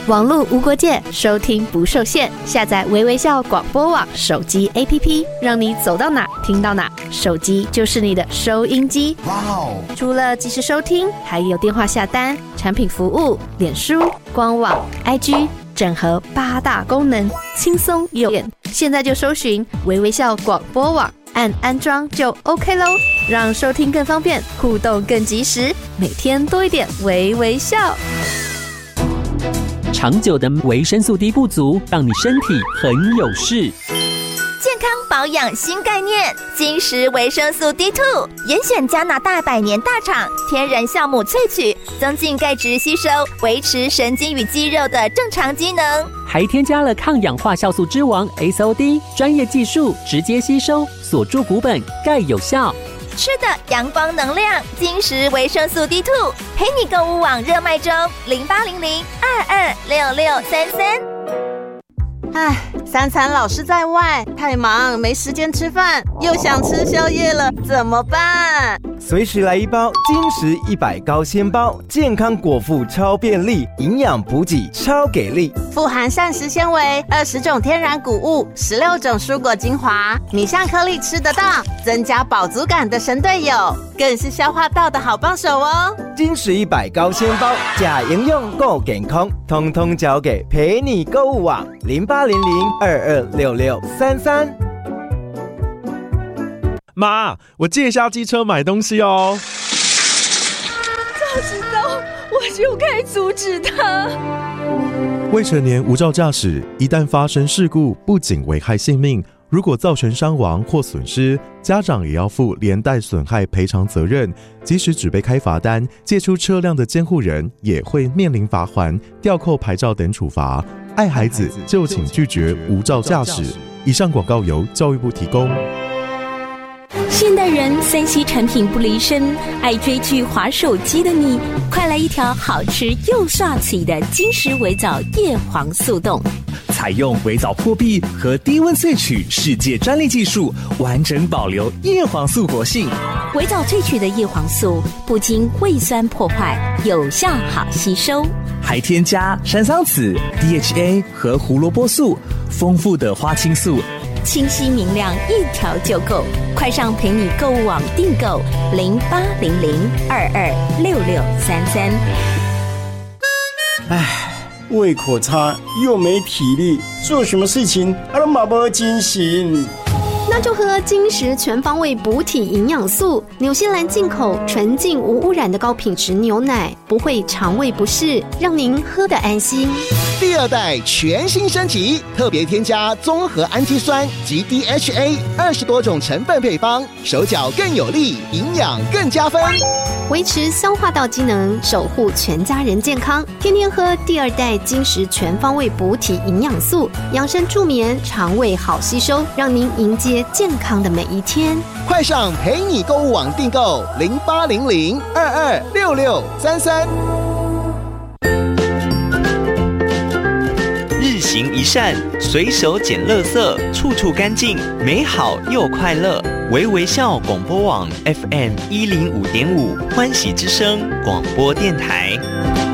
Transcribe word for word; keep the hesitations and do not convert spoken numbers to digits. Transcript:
网络无国界，收听不受限。下载微微笑广播网手机 A P P， 让你走到哪听到哪，手机就是你的收音机。哇哦！除了即时收听，还有电话下单、产品服务、脸书、官网、I G， 整合八大功能，轻松有便。现在就搜寻微微笑广播网，按安装就 OK 咯，让收听更方便，互动更及时，每天多一点微微笑。 长久的维生素 D 不足，让你身体很有事。 健康保养新概念，金石维生素 D 二 严选加拿大百年大厂天然酵母萃取，增进钙质吸收，维持神经与肌肉的正常机能， 还添加了抗氧化酵素之王 S O D， 专业技术直接吸收，锁住骨本，钙有效。 吃的阳光能量，金石维生素 D 二 陪你购物网热卖中，零八零零二二六六三三。 唉，三餐老是在外，太忙没时间吃饭，又想吃宵夜了，怎么办？ 随时来一包金石一百高纤包，健康果腹超便利，营养补给超给力， 富含膳食纤维，二十种天然谷物，十六种蔬果精华，米香颗粒吃得到，增加饱足感的神队友，更是消化道的好帮手哦。 金石一百高纤包，假营养够健康，通通交给陪你购物网零八零零二二六六三三。 妈，我借一下机车买东西哦。 早知道我就该阻止他。 未成年无照驾驶，一旦发生事故，不仅危害性命，如果造成伤亡或损失，家长也要负连带损害赔偿责任。即使只被开罚单，借出车辆的监护人也会面临罚锾、吊扣牌照等处罚。爱孩子就请拒绝无照驾驶。以上广告由教育部提供。 现代人三 C 产品不离身，爱追剧滑手机的你，快来一条好吃又帅气的金石微藻叶黄素冻。 采用微藻破壁和低温萃取世界专利技术，完整保留叶黄素活性。 微藻萃取的叶黄素不经胃酸破坏，有效好吸收， 还添加山桑子、D H A 和胡萝卜素，丰富的花青素， 清晰明亮，一条就够。快上陪你购物网订购零八零零二二六六三三。 唉，胃口差又没体力，做什么事情啊都马不精神。 那就喝金石全方位补体营养素，纽西兰进口纯净无污染的高品质牛奶，不会肠胃不适，让您喝得安心。 第二代全新升级，特别添加综合氨基酸及 D H A 二十多种成分配方，手脚更有力，营养更加分， 维持消化道机能，守护全家人健康。天天喝第二代金石全方位补体营养素，养生助眠，肠胃好吸收，让您迎接健康的每一天。 快上陪你购物网订购零八零零二二六六三三。 日行一善，随手捡垃圾，处处干净，美好又快乐。微微笑广播网 F M 一零五点五，欢喜之声广播电台。